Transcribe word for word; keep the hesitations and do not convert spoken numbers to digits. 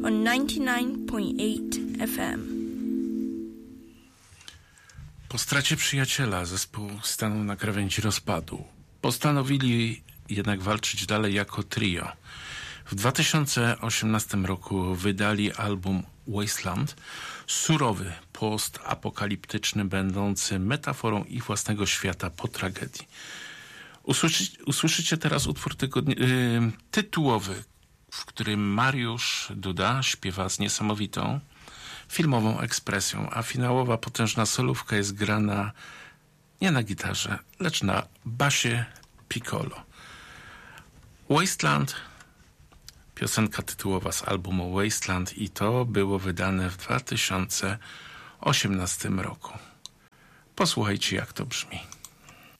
on ninety-nine point eight F M. Po stracie przyjaciela zespół stanął na krawędzi rozpadu. Postanowili jednak walczyć dalej jako trio. W dwa tysiące osiemnastym roku wydali album Wasteland, surowy, postapokaliptyczny, będący metaforą ich własnego świata po tragedii. Usłyszy, usłyszycie teraz utwór tygodni, yy, tytułowy, w którym Mariusz Duda śpiewa z niesamowitą filmową ekspresją, a finałowa potężna solówka jest grana nie na gitarze, lecz na basie piccolo. Wasteland, piosenka tytułowa z albumu Wasteland, i to było wydane w dwa tysiące osiemnastym roku. Posłuchajcie, jak to brzmi.